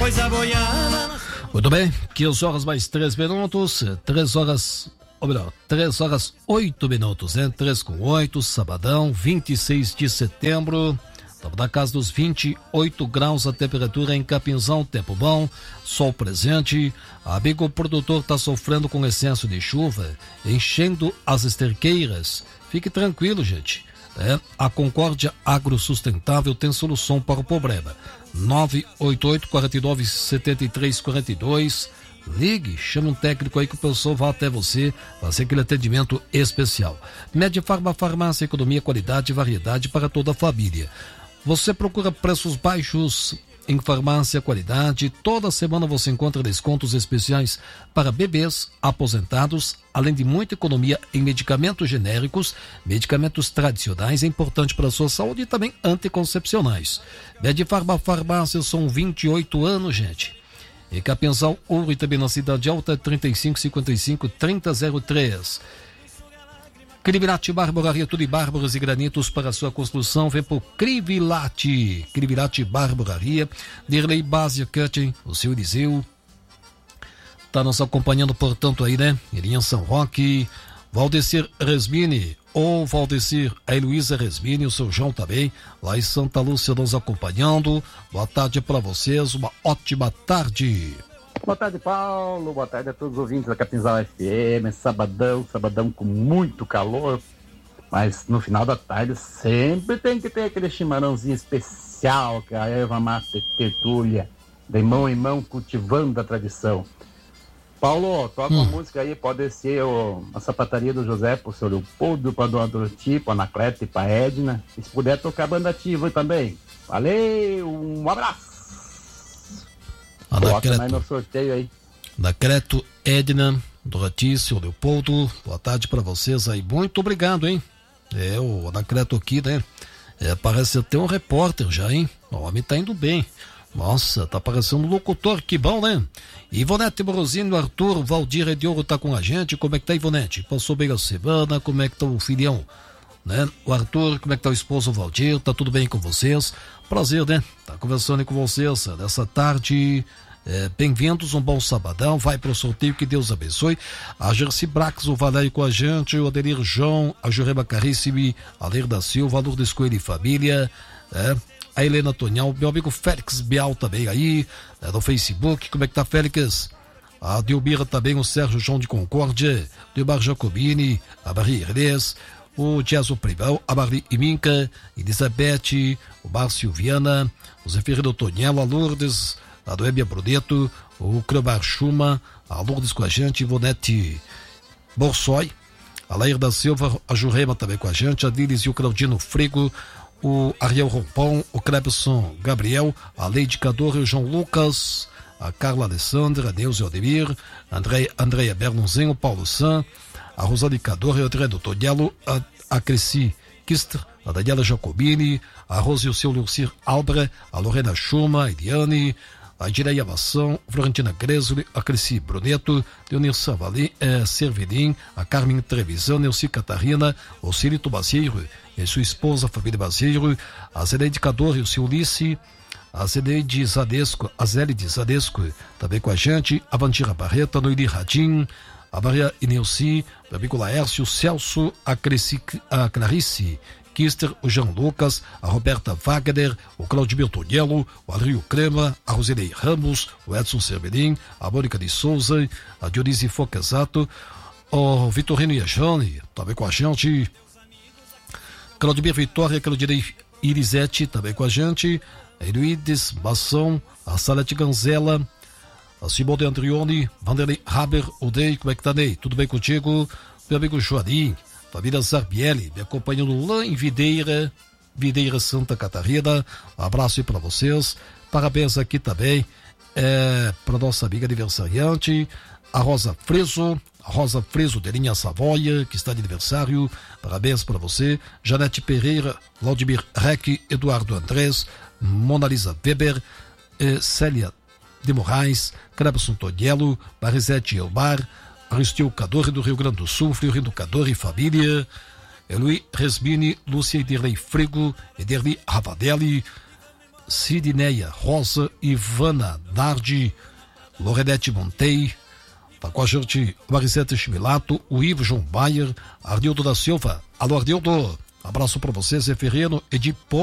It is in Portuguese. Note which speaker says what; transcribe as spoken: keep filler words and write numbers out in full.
Speaker 1: coisa boiada.
Speaker 2: Muito bem, quinze horas mais três minutos, três horas, ou melhor, três horas oito minutos, né? três com oito, sabadão, vinte e seis de setembro. Estamos na casa dos vinte e oito graus a temperatura em Capinzão, tempo bom, sol presente. Amigo produtor está sofrendo com excesso de chuva, enchendo as esterqueiras. Fique tranquilo, gente. É, a Concórdia Agrosustentável tem solução para o problema. nove oito oito, quatro nove, sete três quatro dois. Ligue, chame um técnico aí que o pessoal vai até você, fazer aquele atendimento especial. Medifarma Farmácia, economia, qualidade e variedade para toda a família. Você procura preços baixos em farmácia, qualidade. Toda semana você encontra descontos especiais para bebês, aposentados, além de muita economia em medicamentos genéricos, medicamentos tradicionais, é importante para a sua saúde, e também anticoncepcionais. Medifarma Farmácia, são vinte e oito anos, gente. E Capinzal, Ouro, e também na Cidade Alta, trinta e cinco, cinquenta e cinco, trinta zero três. Crivilate Barboraria, tudo em mármores e granitos para a sua construção. Vem por Crivilate. Crivilate Barboraria. Dirley Basia Cutting, o seu Eliseu. Está nos acompanhando, portanto, aí, né? Irinha São Roque. Valdecir Resmini, ou Valdecir, a Heloísa Resmini, o seu João também, lá em Santa Lúcia nos acompanhando. Boa tarde para vocês, uma ótima tarde.
Speaker 3: Boa tarde, Paulo. Boa tarde a todos os ouvintes da Capinzal F M. Sabadão, sabadão com muito calor, mas no final da tarde sempre tem que ter aquele chimarrãozinho especial, que é a erva mate tertúlia, de mão em mão, cultivando a tradição. Paulo, toca hum. uma música aí, pode ser o, a sapataria do José pro seu Leopoldo, pra Dona Doroti, pra Anacleta e pra Edna. E se puder tocar banda ativa também. Valeu, um abraço! Coloca mais no sorteio aí.
Speaker 2: Anacleto, Edna, Doroti, seu Leopoldo, boa tarde pra vocês aí. Muito obrigado, hein? É, o Anacleto aqui, né? É, parece até um repórter já, hein? O homem tá indo bem. Nossa, tá parecendo um locutor, que bom, né? Ivonete Morosino, Arthur, Valdir Ediouro tá com a gente. Como é que tá, Ivonete? Passou bem a semana? Como é que tá o filhão? Né? O Arthur, como é que tá o esposo Valdir? Tá tudo bem com vocês? Prazer, né? Tá conversando com vocês nessa tarde. É, bem-vindos, um bom sabadão. Vai pro sorteio, que Deus abençoe. A Gerci Brax, o Valério com a gente, o Adelir João, a Jurema Carissimi, a Ler da Silva, a Lourdes Coelho e família. É. A Helena Tonhal, meu amigo Félix Bial também aí, né, no Facebook. Como é que tá, Félix? A Delmira também, o Sérgio João de Concórdia, o Delmar Jacobini, a Maria Irlês, o Diazo Primão, a Marli Iminca, Elizabeth, o Márcio Viana, o Zeferino Tonhal, a Lourdes, a Noêmia Bruneto, o Cromar Chuma, a Lourdes com a gente, Ivonete Borsoi, a Lair da Silva, a Jurema também com a gente, a Dilis e o Claudino Frigo, o Ariel Rompão, o Clebson Gabriel, a Leide Cador e o João Lucas, a Carla Alessandra, a Neuza Odemir, a André, Andréia Bernonzinho, o Paulo San, a Rosane Cador e o André do Tonhelo, a, a Cresci Kister, a Daniela Jacobini, a Rose e o seu Lucir Albra, a Lorena Schuma, a Eliane, a Direia Mação, a Florentina Gresoli, a Cresci Bruneto, Leonir Savalim, eh, Servilim, a Carmen Trevisan, Nelci Catarina, o Cirito Basieiro e sua esposa, a família Basieiro, a Zeneide Cador e o seu Ulissi, a Zeneide Zadesco, a Zélide Zadesco, também com a gente, a Vandira Barreta, a Noeli Radim, a Maria Inelci, o amigo Laércio, o Celso, a, Cresci, a Clarice Kister, o Jean Lucas, a Roberta Wagner, o Claudio Tonhelo, o Adrio Crema, a Rosilei Ramos, o Edson Cervelin, a Mônica de Souza, a Dionísio Foquesato, o Vitorino Iajane, também com a gente, Claudio Vitória, Claudirei Irisete, também com a gente, a Eluides Mação, a Salete Ganzela, a Simone Andrioni, Vanderlei Haber, o Ney, como é que tá, Ney? Tudo bem contigo? Meu amigo Joanim, família Zarbielli, me acompanhando lá em Videira, Videira Santa Catarina. Um abraço aí para vocês. Parabéns aqui também é, para nossa amiga aniversariante, a Rosa Freso, a Rosa Freso de Linha Savoia, que está de aniversário. Parabéns para você. Janete Pereira, Laudimir Reck, Eduardo Andrés, Mona Lisa Weber, eh, Célia de Moraes, Clebson Tonhelo, Marisete Elmar, Aristil Cadore do Rio Grande do Sul, Friorindo Cadore e família, Eloy Resmini, Lúcia Edirley Frigo, Ederli Ravadelli, Sidneia, Rosa, Ivana, Nardi, Lorenete Montei, tá com a gente Marisete Chimilato, o Ivo João Bayer, Arnildo da Silva. Alô, Arnildo, abraço pra você, Zé Ferreiro, Edipo.